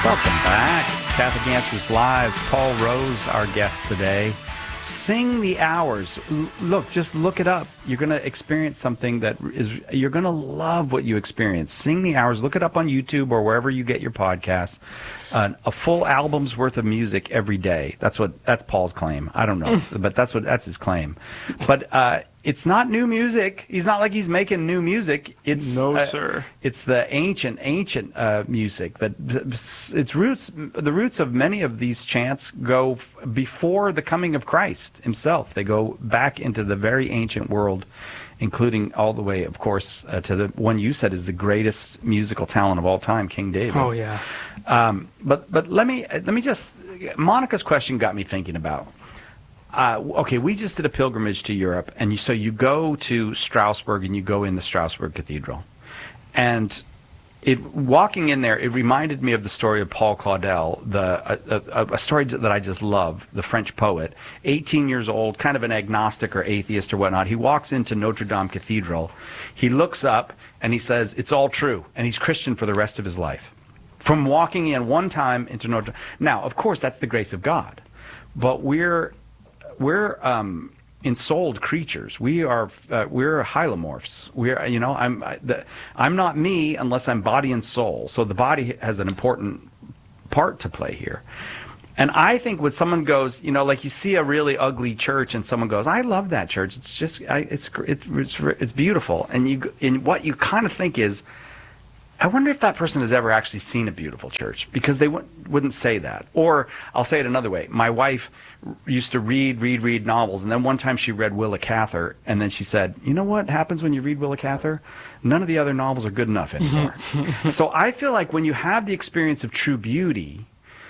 Welcome back. Catholic Answers Live. Paul Rose, our guest today. Sing the Hours. Look, just look it up. You're going to experience something that you're going to love what you experience. Sing the Hours. Look it up on YouTube or wherever you get your podcasts. A full album's worth of music every day. That's Paul's claim. I don't know, but that's his claim. But it's not new music. He's not like he's making new music. It's sir. It's the ancient music that its roots. The roots of many of these chants go before the coming of Christ himself. They go back into the very ancient world, including all the way, of course, to the one you said is the greatest musical talent of all time, King David. Oh yeah. But let me just. Monica's question got me thinking about. Okay, we just did a pilgrimage to Europe, and so you go to Strasbourg and you go in the Strasbourg Cathedral, and walking in there, it reminded me of the story of Paul Claudel, a story that I just love, the French poet, 18 years old, kind of an agnostic or atheist or whatnot. He walks into Notre Dame Cathedral, he looks up, and he says, "It's all true," and he's Christian for the rest of his life. From walking in one time into Notre Dame. Now, of course, that's the grace of God, but we're ensouled creatures. We're hylomorphs. I'm not me unless I'm body and soul. So the body has an important part to play here. And I think when someone goes, like you see a really ugly church, and someone goes, "I love that church. It's just, it's beautiful." And what you kind of think is, I wonder if that person has ever actually seen a beautiful church, because they wouldn't say that. Or I'll say it another way. My wife used to read novels, and then one time she read Willa Cather, and then she said, "You know what happens when you read Willa Cather? None of the other novels are good enough anymore." So I feel like when you have the experience of true beauty,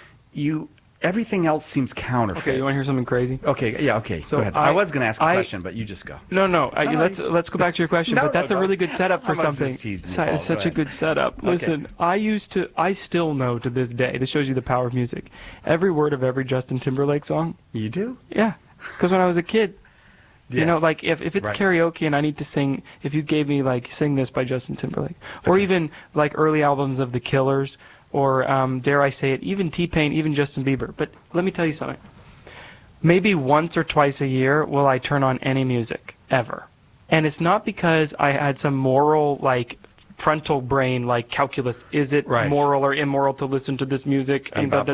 everything else seems counterfeit. Okay, you want to hear something crazy? Okay, yeah, okay. So go ahead. I was going to ask a question, but you just go. No. Let's go back to your question. But that's a really good setup for something. It's such a good setup. Okay. Listen, I still know to this day. This shows you the power of music. Every word of every Justin Timberlake song. You do? Yeah, because when I was a kid. Yes. Like if it's right. Karaoke and I need to sing, if you gave me like "Sing This" by Justin Timberlake, or even like early albums of The Killers, or dare I say it, even T-Pain, even Justin Bieber. But let me tell you something. Maybe once or twice a year will I turn on any music, ever. And it's not because I had some moral, like, frontal brain, like calculus, is it right. moral or immoral to listen to this music?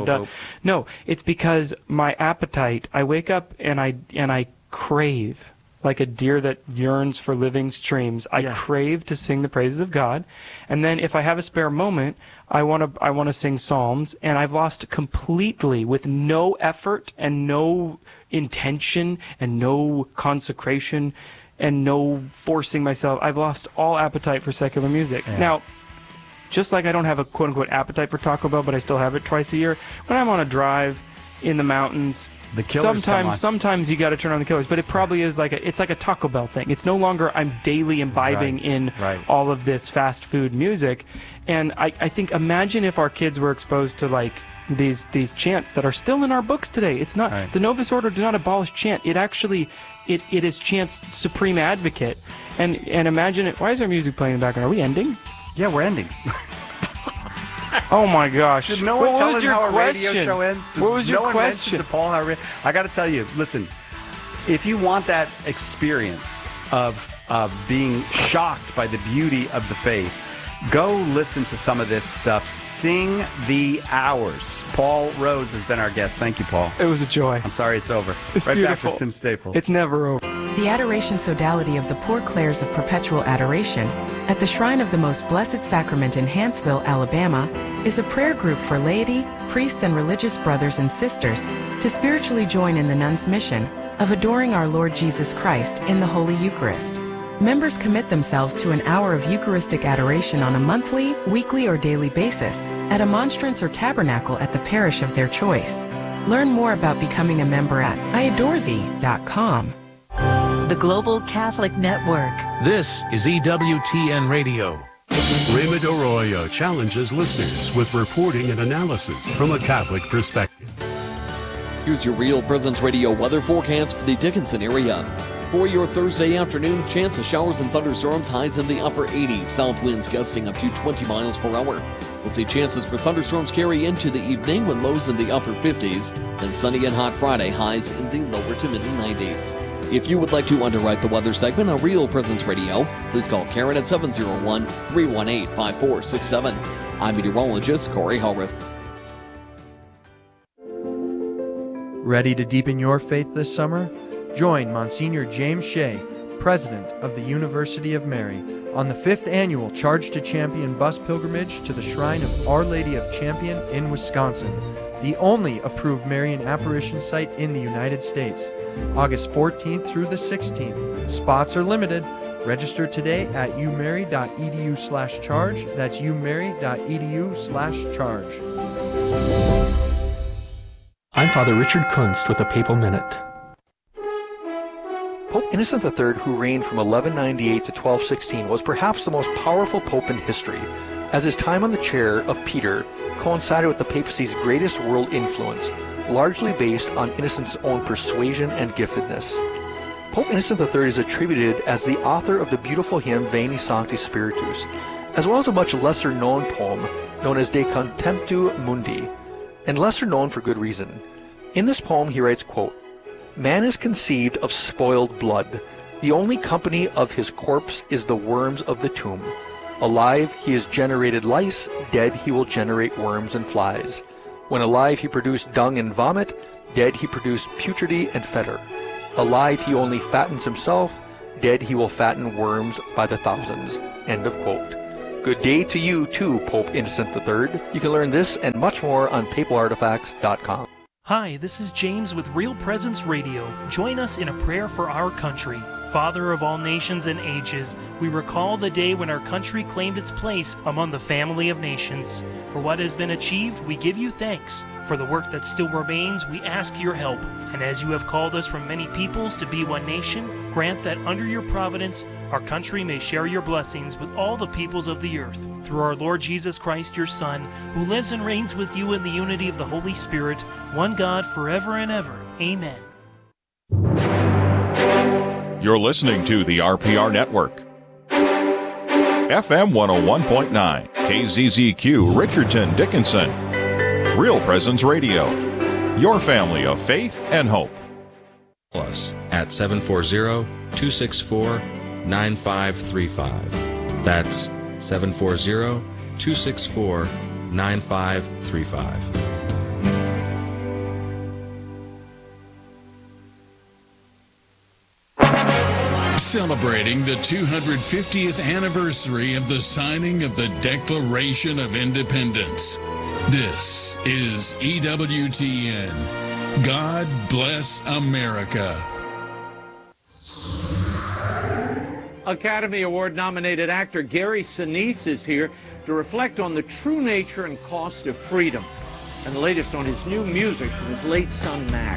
No, it's because my appetite, I wake up and I crave, like a deer that yearns for living streams. I crave to sing the praises of God. And then if I have a spare moment, I want to sing psalms, and I've lost completely, with no effort and no intention and no consecration and no forcing myself. I've lost all appetite for secular music. Yeah. Now, just like I don't have a quote-unquote appetite for Taco Bell, but I still have it twice a year, when I'm on a drive in the mountains, the Killers sometimes you got to turn on the Killers, but it probably is it's like a Taco Bell thing. It's no longer I'm daily imbibing in all of this fast food music, and I think imagine if our kids were exposed to like these chants that are still in our books today. It's not the Novus Order did not abolish chant. It actually it is chant's supreme advocate, and imagine it. Why is our music playing in the background? Are we ending? Yeah, we're ending. Oh my gosh! Did no one tell him how a radio show ends? What was your question? To Paul, I got to tell you, listen. If you want that experience of being shocked by the beauty of the faith, go listen to some of this stuff. Sing the Hours. Paul Rose has been our guest. Thank you, Paul. It was a joy. I'm sorry it's over. It's right beautiful. Back with Tim Staples. It's never over. The Adoration Sodality of the Poor Clares of Perpetual Adoration at the Shrine of the Most Blessed Sacrament in Hanceville, Alabama, is a prayer group for laity, priests, and religious brothers and sisters to spiritually join in the nuns' mission of adoring our Lord Jesus Christ in the Holy Eucharist. Members commit themselves to an hour of Eucharistic adoration on a monthly, weekly, or daily basis at a monstrance or tabernacle at the parish of their choice. Learn more about becoming a member at iadorethee.com. The Global Catholic Network. This is EWTN Radio. Raymond Arroyo challenges listeners with reporting and analysis from a Catholic perspective. Here's your Real Presence Radio weather forecast for the Dickinson area. For your Thursday afternoon, chance of showers and thunderstorms, highs in the upper 80s, south winds gusting up to 20 miles per hour. We'll see chances for thunderstorms carry into the evening with lows in the upper 50s. Then sunny and hot Friday, highs in the lower to mid 90s. If you would like to underwrite the weather segment on Real Presence Radio, please call Karen at 701-318-5467. I'm meteorologist Corey Hallworth. Ready to deepen your faith this summer? Join Monsignor James Shea, President of the University of Mary, on the 5th annual Charge to Champion bus pilgrimage to the Shrine of Our Lady of Champion in Wisconsin, the only approved Marian apparition site in the United States. August 14th through the 16th. Spots are limited. Register today at umary.edu/charge. That's umary.edu/charge. I'm Father Richard Kunst with a Papal Minute. Pope Innocent III, who reigned from 1198 to 1216, was perhaps the most powerful pope in history, as his time on the chair of Peter coincided with the papacy's greatest world influence, largely based on Innocent's own persuasion and giftedness. Pope Innocent III is attributed as the author of the beautiful hymn Veni Sancti Spiritus, as well as a much lesser-known poem known as De Contemptu Mundi, and lesser known for good reason. In this poem he writes, quote, "Man is conceived of spoiled blood. The only company of his corpse is the worms of the tomb. Alive he has generated lice, dead he will generate worms and flies. When alive he produced dung and vomit, dead he produced putridity and fetor. Alive he only fattens himself, dead he will fatten worms by the thousands." End of quote. Good day to you too, Pope Innocent III. You can learn this and much more on papalartifacts.com. Hi, this is James with Real Presence Radio. Join us in a prayer for our country. Father of all nations and ages, we recall the day when our country claimed its place among the family of nations. For what has been achieved, we give you thanks. For the work that still remains, we ask your help. And as you have called us from many peoples to be one nation, grant that under your providence, our country may share your blessings with all the peoples of the earth. Through our Lord Jesus Christ, your Son, who lives and reigns with you in the unity of the Holy Spirit, one God forever and ever. Amen. You're listening to the RPR Network. FM 101.9, KZZQ, Richardson, Dickinson. Real Presence Radio. Your family of faith and hope. Call us at 740-264-9535. That's 740-264-9535. Celebrating the 250th anniversary of the signing of the Declaration of Independence. This is EWTN. God bless America. Academy Award nominated actor Gary Sinise is here to reflect on the true nature and cost of freedom, and the latest on his new music from his late son Mac.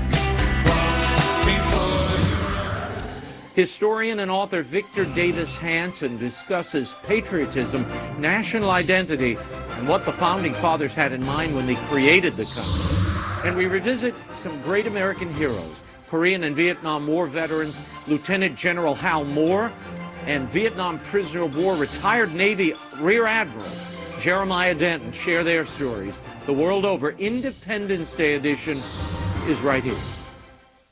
Historian and author Victor Davis Hanson discusses patriotism, national identity, and what the Founding Fathers had in mind when they created the country. And we revisit some great American heroes, Korean and Vietnam War veterans Lieutenant General Hal Moore and Vietnam prisoner of war retired Navy Rear Admiral Jeremiah Denton share their stories. The World Over Independence Day edition is right here.